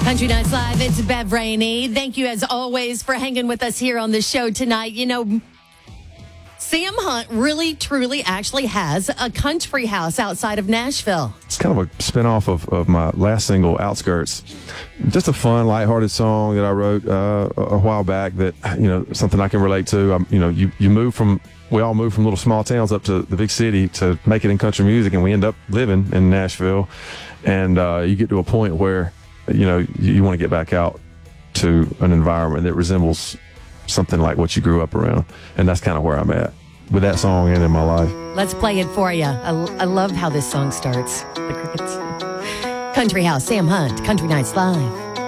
Country Nights Live, it's Bev Rainey. Thank you, as always, for hanging with us here on the show tonight. You know, Sam Hunt really, truly actually has a country house outside of Nashville. It's kind of a spinoff of my last single, Outskirts. Just a fun, lighthearted song that I wrote a while back that, you know, something I can relate to. We all move from little small towns up to the big city to make it in country music, and we end up living in Nashville. And you get to a point where, you know, you want to get back out to an environment that resembles something like what you grew up around. And that's kind of where I'm at with that song and in my life. Let's play it for you. I love how this song starts. The Crickets. Country House, Sam Hunt, Country Nights Live.